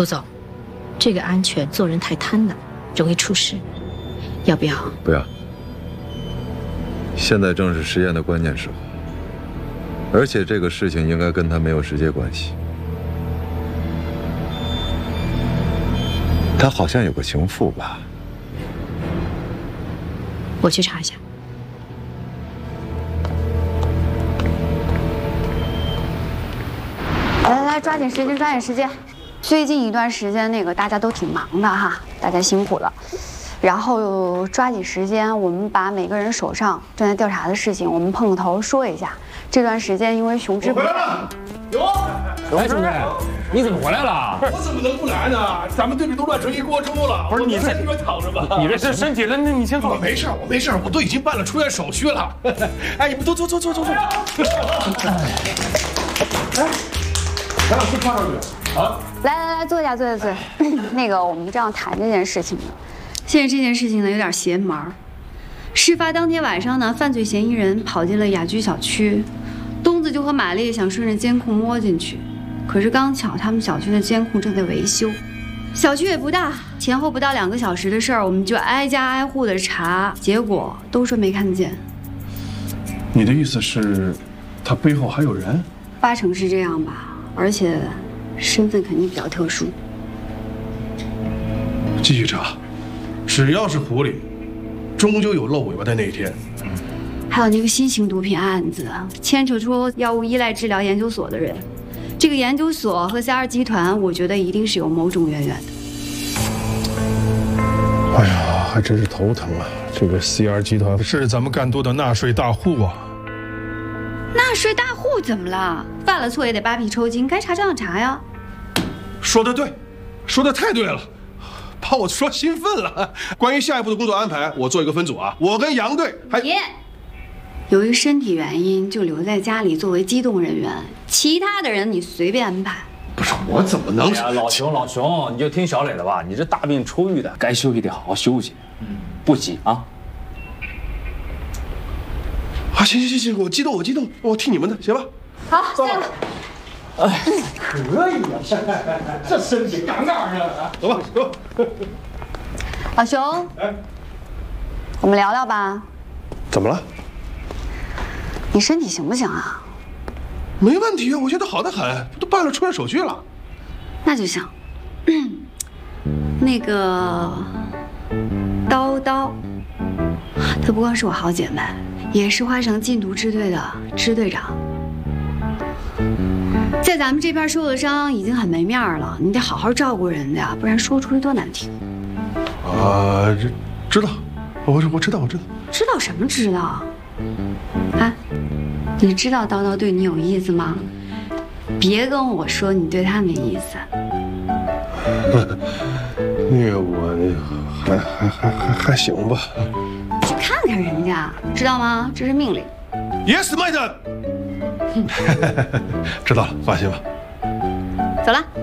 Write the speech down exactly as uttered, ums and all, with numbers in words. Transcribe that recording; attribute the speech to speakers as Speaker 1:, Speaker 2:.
Speaker 1: 陆总，这个安全做人太贪婪，容易出事，要不要？
Speaker 2: 不要。现在正是实验的关键时候，而且这个事情应该跟他没有直接关系。他好像有个情妇吧？
Speaker 1: 我去查一下。
Speaker 3: 来来来，抓紧时间，抓紧时间！最近一段时间，那个大家都挺忙的哈，大家辛苦了。然后抓紧时间，我们把每个人手上正在调查的事情，我们碰个头说一下。这段时间因为熊志不在，
Speaker 4: 有，
Speaker 5: 哎，兄弟，你怎么回来了？
Speaker 4: 我怎么能不来呢？咱们队里都乱成一锅粥了。
Speaker 5: 不是你
Speaker 4: 在这边躺着吧？
Speaker 5: 你这是身体了，那你先坐。
Speaker 4: 我没事，我没事，我都已经办了出院手续了。哎，你们都坐坐坐坐坐。哎，咱俩先放上去啊！
Speaker 3: 来来来，坐下坐下坐下。那个，我们这样谈这件事情呢。现在这件事情呢有点邪门儿。事发当天晚上呢，犯罪嫌疑人跑进了雅居小区，东子就和玛丽想顺着监控摸进去，可是刚巧他们小区的监控正在维修，小区也不大，前后不到两个小时的事儿，我们就挨家挨户的查，结果都说没看见。
Speaker 4: 你的意思是，他背后还有人？
Speaker 3: 八成是这样吧，而且身份肯定比较特殊。
Speaker 4: 继续查，只要是狐狸，终究有露尾巴的那一天。
Speaker 3: 还有那个新型毒品案子，牵扯出药物依赖治疗研究所的人，这个研究所和 C R 集团，我觉得一定是有某种渊源的。
Speaker 4: 哎呀，还真是头疼啊！这个 C R 集团是咱们赣都的纳税大户啊。
Speaker 3: 纳税大户怎么了？犯了错也得扒皮抽筋，该查照样查呀。
Speaker 4: 说的对，说的太对了。 把我说兴奋了。关于下一步的工作安排，我做一个分组啊。我跟杨队还
Speaker 3: 别，由于身体原因就留在家里作为机动人员，其他的人你随便安排。
Speaker 4: 不是我怎么能？
Speaker 5: 哎呀，老熊老熊，你就听小磊的吧。你这大病初愈的，该休息得好好休息，嗯，不急啊。
Speaker 4: 啊，行行行行，我激动，我激动，我听你们的，行吧？
Speaker 3: 好，下来。
Speaker 5: 哎，可以啊！这身体杠杠的，
Speaker 4: 走吧，走吧。
Speaker 3: 老熊，哎，我们聊聊吧。
Speaker 4: 怎么了？
Speaker 3: 你身体行不行啊？
Speaker 4: 没问题啊，我现在好得很，都办了出院手续了。
Speaker 3: 那就行。那个叨叨，她不光是我好姐妹，也是花城禁毒支队的支队长。 在咱们这片受了伤，已经很没面了，你得好好照顾人家，不然说出去多难听。
Speaker 4: 啊，这知道，我我知道，我知道。
Speaker 3: 知道什么知道？啊，你知道叨叨对你有意思吗？别跟我说你对他没意思。
Speaker 4: 那个我还还还还还行吧。
Speaker 3: 去看看人家，知道吗？这是命令。
Speaker 4: Yes, madam。知道了，放心吧。
Speaker 3: 走了。